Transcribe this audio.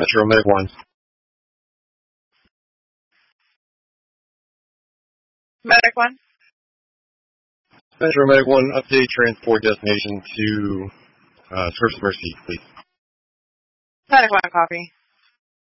Metro Medic 1. Medic 1. Metro Medic 1, update transport destination to Surface Mercy, please. Medic 1, copy.